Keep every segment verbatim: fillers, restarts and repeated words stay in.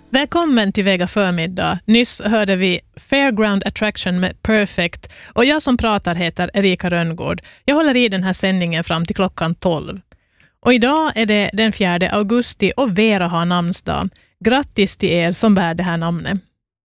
Välkommen till Vega förmiddag. Nyss hörde vi Fairground Attraction med Perfect och jag som pratar heter Erika Rönngård. Jag håller i den här sändningen fram till klockan tolv. Och idag är det den fjärde augusti och Vera har namnsdag. Grattis till er som bär det här namnet.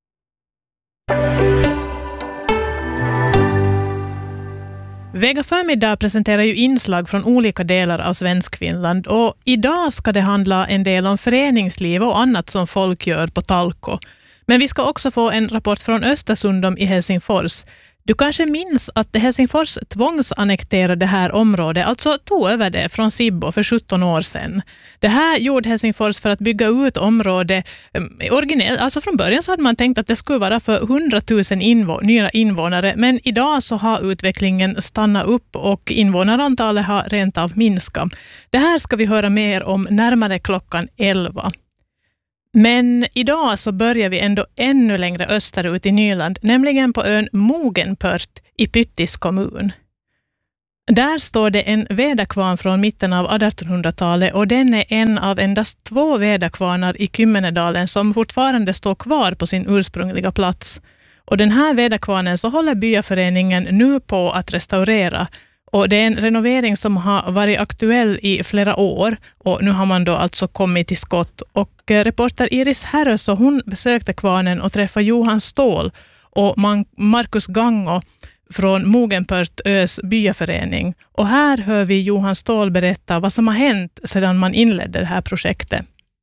Vega förmiddag presenterar ju inslag från olika delar av Svenskfinland och idag ska det handla en del om föreningsliv och annat som folk gör på Talko. Men vi ska också få en rapport från Östersundom i Helsingfors. Du kanske minns att Helsingfors tvångsannekterade det här området, alltså tog över det från Sibbo för sjutton år sedan. Det här gjorde Helsingfors för att bygga ut området. Originellt, alltså från början så hade man tänkt att det skulle vara för hundratusen invå- nya invånare, men idag så har utvecklingen stannat upp och invånarantalet har rent av minskat. Det här ska vi höra mer om närmare klockan elva. Men idag så börjar vi ändå ännu längre österut i Nyland, nämligen på ön Mogenpört i Pyttis kommun. Där står det en vedakvarn från mitten av artonhundratalet och den är en av endast två vedakvarnar i Kymmenedalen som fortfarande står kvar på sin ursprungliga plats. Och den här vedakvarnen så håller byaföreningen nu på att restaurera. Och det är en renovering som har varit aktuell i flera år och nu har man då alltså kommit till skott. Och reporter Iris Härös och hon besökte kvarnen och träffade Johan Ståhl och Markus Gango från Mogenpört ös byaförening. Och här hör vi Johan Ståhl berätta vad som har hänt sedan man inledde det här projektet.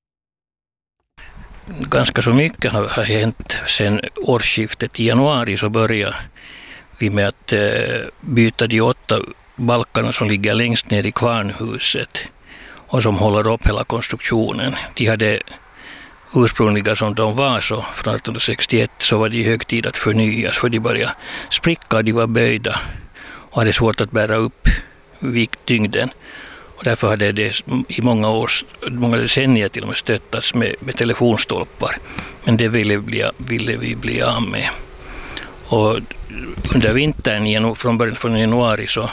Ganska så mycket har, har hänt sedan årsskiftet. I januari så började vi med att eh, byta de åtta balkarna som ligger längst ner i kvarnhuset och som håller upp hela konstruktionen. De hade ursprungliga som de var så från arton sextioett så var det hög tid att förnyas för de började spricka, de var böjda och hade svårt att bära upp vikttyngden. Och därför hade det i många år, många decennier till och med stöttats med, med telefonstolpar. Men det ville, bli, ville vi bli av med. Och under vintern, från början från januari, så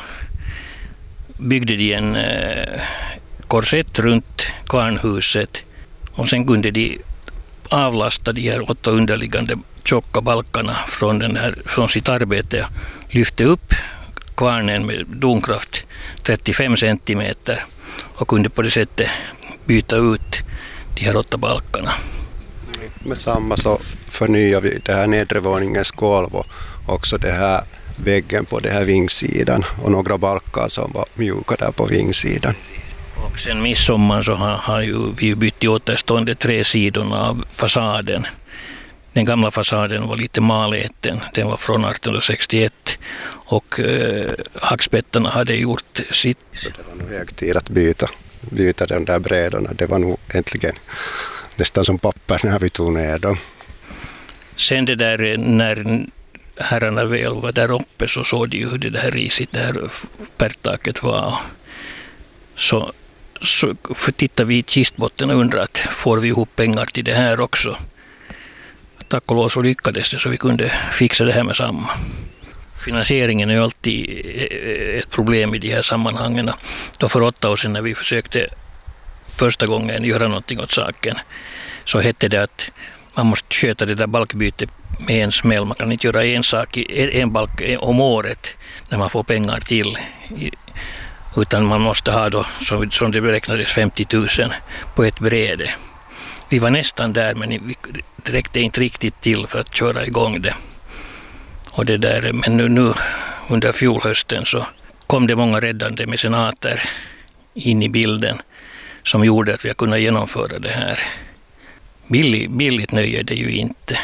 byggde de en eh, korsett runt kvarnhuset och sen kunde de avlasta de här åtta underliggande tjocka balkarna från, den här, från sitt arbete. Lyfte upp kvarnen med domkraft trettiofem centimeter och kunde på det sättet byta ut de här åtta balkarna. Med samma så förnyar vi det här nedre våningens golv och också det här väggen på det här vingsidan och några balkar som var mjuka där på vingsidan. Och sen midsommar så har, har ju vi bytt de återstående tre sidorna av fasaden. Den gamla fasaden var lite maläten, den var från arton sextioett och eh, hackspettarna hade gjort sitt. Så det var nog hög tid att byta, byta de där brädorna, det var nog äntligen nästan som papper när vi tog ner dem. Sen det där när herrarna väl var där uppe så såg de ju hur det där risigt det här pärttaket var. Så, så tittade vi i kistbotten och undrade att får vi ihop pengar till det här också. Tack och lov så lyckades det så vi kunde fixa det här med samma. Finansieringen är ju alltid ett problem i de här sammanhangen. Då för åtta år sedan när vi försökte första gången göra någonting åt saken så hette det att man måste sköta det där balkbytet med en smäll. Man kan inte göra en sak, en balk om året när man får pengar till. Utan man måste ha då, som det beräknades, femtio tusen på ett bräde. Vi var nästan där men det räckte inte riktigt till för att köra igång det. Och det där, men nu, nu under fjolhösten så kom det många räddande mecenater in i bilden som gjorde att vi har kunnat genomföra det här. Billig, billigt nöje är det ju inte.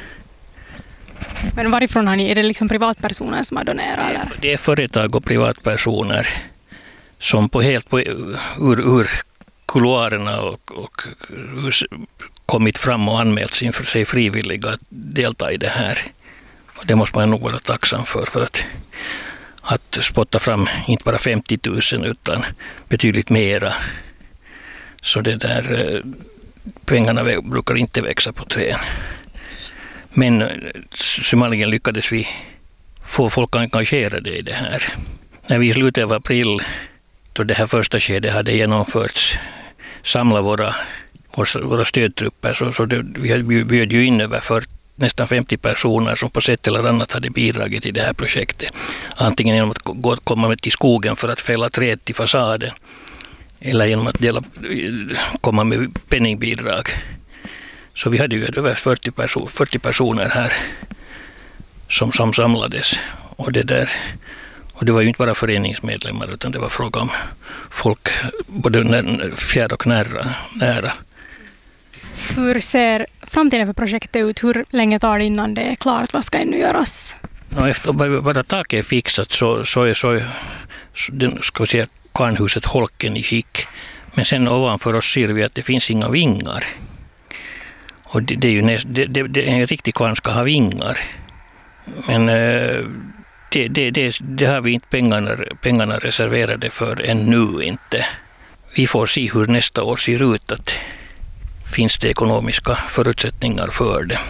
Men varifrån har ni, är det liksom privatpersoner som har donerat? Eller? Det är företag och privatpersoner som på helt på, ur, ur couloirerna och, och kommit fram och anmält sig för sig frivilliga att delta i det här. Och det måste man nog vara tacksam för, för att, att spotta fram inte bara femtio tusen utan betydligt mera. Så det där pengarna brukar inte växa på träd. Men sumaligen lyckades vi få folk engagerade i det här. När vi i slutet av april, då det här första skedet hade genomförts, samla våra våra, våra stödtrupper. Så, så det, vi bjöd ju in över för nästan femtio personer som på sätt eller annat hade bidragit till det här projektet. Antingen genom att gå, komma med till skogen för att fälla träd till fasaden eller genom att dela, komma med penningbidrag. Så vi hade ju över fyrtio, perso- fyrtio personer här som, som samlades. Och det, där, och det var ju inte bara föreningsmedlemmar utan det var fråga om folk både när, fjärr och nära, nära. Hur ser framtiden för projektet ut? Hur länge tar det innan det är klart? Vad ska ännu göras? No, efter bara, bara taket är fixat så, så är så, så den, ska vi säga, kvarnhuset Holken i skick. Men sen ovanför oss ser vi att det finns inga vingar. Och det, det är ju näst, det, det, det, en riktig kvarn ska ha vingar. Men äh, det, det, det, det har vi inte pengarna, pengarna reserverade för ännu inte. Vi får se hur nästa år ser ut. Att finns det ekonomiska förutsättningar för det?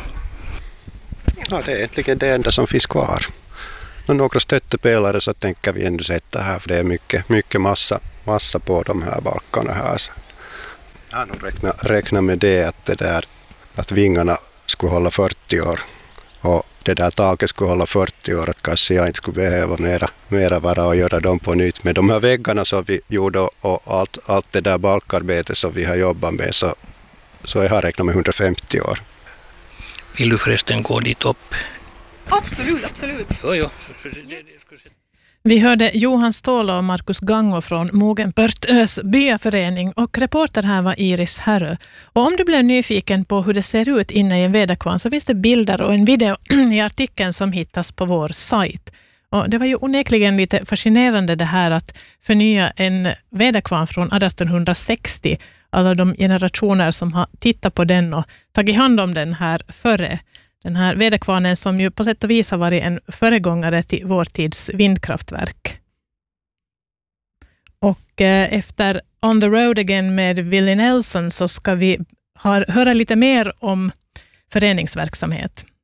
Ja, det är egentligen det enda som finns kvar. Och några stöttepelare så tänker vi ändå sätta här, för det är mycket, mycket massa, massa på de här balkarna här. Så jag har nog räknat, räknat med det att, det där, att vingarna skulle hålla fyrtio år och det där taket skulle hålla fyrtio år, att kanske jag inte skulle behöva mera, mera vara och göra dem på nytt. Men de här väggarna som vi gjorde och allt, allt det där balkarbetet som vi har jobbat med, så, så jag har räknat med hundrafemtio år. Vill du förresten gå dit upp? Absolut, absolut. Jo, jo. Vi hörde Johan Ståhl och Markus Gango från Mogenpörtös byaförening och reporter här var Iris Härö. Och om du blev nyfiken på hur det ser ut inne i en väderkvarn så finns det bilder och en video i artikeln som hittas på vår sajt. Och det var ju onekligen lite fascinerande det här att förnya en väderkvarn från arton sextio. Alla de generationer som har tittat på den och tagit hand om den här före. Den här väderkvarnen som ju på sätt och vis har varit en föregångare till vår tids vindkraftverk. Och eh, efter On the Road Again med Willie Nelson så ska vi ha, höra lite mer om föreningsverksamhet.